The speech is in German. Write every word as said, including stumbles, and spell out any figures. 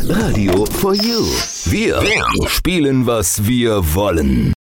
Radio for You. Wir spielen, was wir wollen.